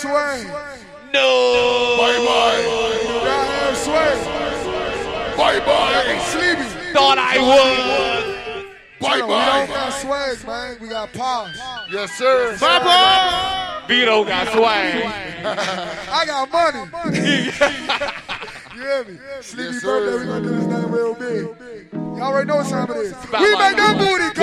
swing. No. Bye-bye. Y'all have swing. Bye-bye. Sleepy. Thought I would. We don't Bye-bye. got swag, man. We got pause. Yes, sir. Papa. Vito got swag. I got money. You hear me? Sleepy Yes, birthday, sir. we gonna do this thing real big. Y'all already know what time it is. About We my make that booty go.